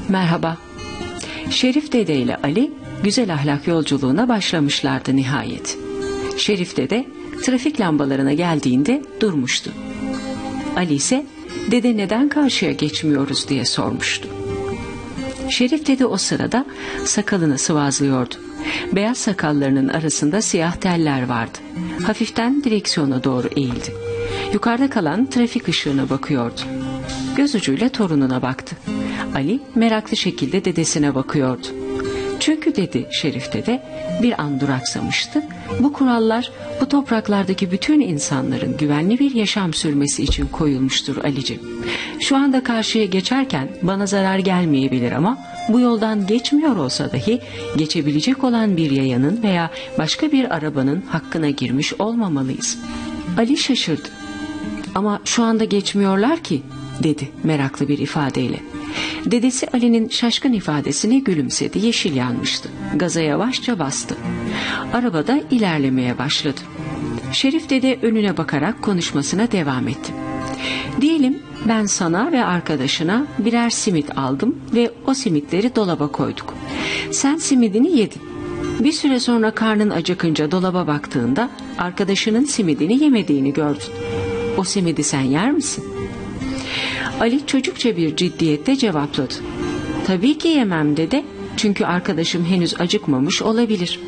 Merhaba. Şerif Dede ile Ali güzel ahlak yolculuğuna başlamışlardı nihayet. Şerif Dede trafik lambalarına geldiğinde durmuştu. Ali ise dede neden karşıya geçmiyoruz diye sormuştu. Şerif Dede o sırada sakalını sıvazlıyordu. Beyaz sakallarının arasında siyah teller vardı. Hafiften direksiyona doğru eğildi. Yukarıda kalan trafik ışığına bakıyordu. Göz ucuyla torununa baktı. Ali meraklı şekilde dedesine bakıyordu. Çünkü dedi Şerif Dede, bir an duraksamıştı. Bu kurallar bu topraklardaki bütün insanların güvenli bir yaşam sürmesi için koyulmuştur Ali'ciğim. Şu anda karşıya geçerken bana zarar gelmeyebilir ama bu yoldan geçmiyor olsa dahi geçebilecek olan bir yayanın veya başka bir arabanın hakkına girmiş olmamalıyız. Ali şaşırdı. Ama şu anda geçmiyorlar ki, dedi meraklı bir ifadeyle. Dedesi Ali'nin şaşkın ifadesine gülümsedi, yeşil yanmıştı. Gaza yavaşça bastı. Arabada ilerlemeye başladı. Şerif Dede önüne bakarak konuşmasına devam etti. Diyelim ben sana ve arkadaşına birer simit aldım ve o simitleri dolaba koyduk. Sen simidini yedin. Bir süre sonra karnın acıkınca dolaba baktığında arkadaşının simidini yemediğini gördün. O simidi sen yer misin? Ali çocukça bir ciddiyette cevapladı. Tabii ki yemem dede, çünkü arkadaşım henüz acıkmamış olabilir.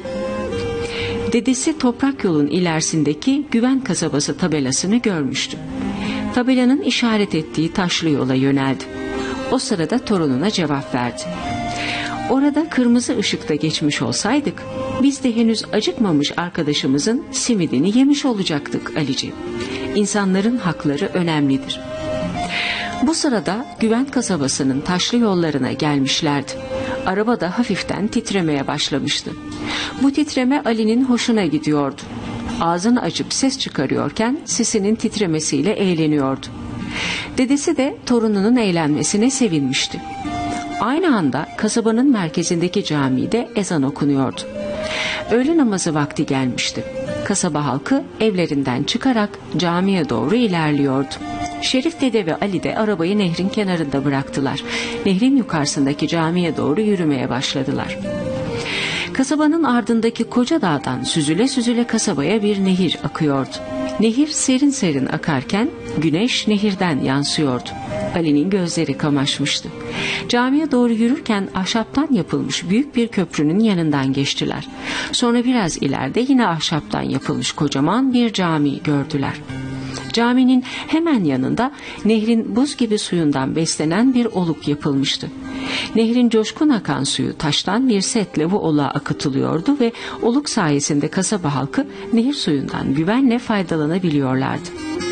Dedesi toprak yolun ilerisindeki Güven kasabası tabelasını görmüştü. Tabelanın işaret ettiği taşlı yola yöneldi. O sırada torununa cevap verdi. Orada kırmızı ışıkta geçmiş olsaydık, biz de henüz acıkmamış arkadaşımızın simidini yemiş olacaktık Ali'ciğim. İnsanların hakları önemlidir. Bu sırada Güven kasabasının taşlı yollarına gelmişlerdi. Araba da hafiften titremeye başlamıştı. Bu titreme Ali'nin hoşuna gidiyordu. Ağzını açıp ses çıkarıyorken sesinin titremesiyle eğleniyordu. Dedesi de torununun eğlenmesine sevinmişti. Aynı anda kasabanın merkezindeki camide ezan okunuyordu. Öğle namazı vakti gelmişti. Kasaba halkı evlerinden çıkarak camiye doğru ilerliyordu. Şerif Dede ve Ali de arabayı nehrin kenarında bıraktılar. Nehrin yukarısındaki camiye doğru yürümeye başladılar. Kasabanın ardındaki koca dağdan süzüle süzüle kasabaya bir nehir akıyordu. Nehir serin serin akarken güneş nehirden yansıyordu. Ali'nin gözleri kamaşmıştı. Camiye doğru yürürken ahşaptan yapılmış büyük bir köprünün yanından geçtiler. Sonra biraz ileride yine ahşaptan yapılmış kocaman bir cami gördüler. Caminin hemen yanında nehrin buz gibi suyundan beslenen bir oluk yapılmıştı. Nehrin coşkun akan suyu taştan bir setle bu oluğa akıtılıyordu ve oluk sayesinde kasaba halkı nehir suyundan güvenle faydalanabiliyorlardı.